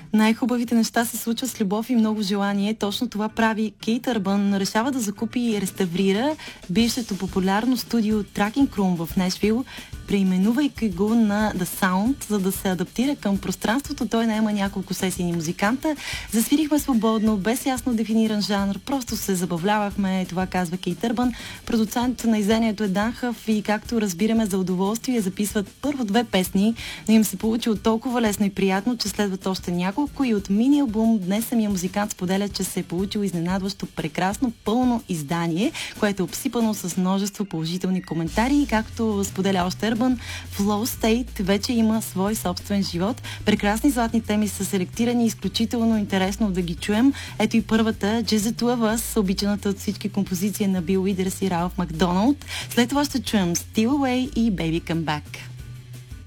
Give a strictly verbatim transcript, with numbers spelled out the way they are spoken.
Най-хубавите неща се случват с любов и много желание. Точно това прави КейтЪрбън. Решава да закупи и реставрира бившето популярно студио Tracking Room в Нешвил, преименувайки го на The Sound, за да се адаптира към пространството. Той наема няколко сесийни музиканта. Засвирихме свободно, без ясно дефиниран жанр. Просто се забавлявахме, това казва КейтЪрбън. Продуцент на изданието е Дан Хъф и както разбираме за удоволствие записват първо две песни, но им се получило толкова лесно и приятно, че следват още няколко и от мини албум днес самия музикант споделя, че се е получило изненадващо прекрасно пълно издание, което е обсипано с множество положителни коментари и както споделя още Urban, Flow State вече има свой собствен живот. Прекрасни златни теми са селектирани, изключително интересно да ги чуем. Ето и първата, Just the Two of Us, обичаната от всички композиции на Бил Уидърс и Ралф Макдоналд. След това ще чуем Steal Away и Baby Come Back.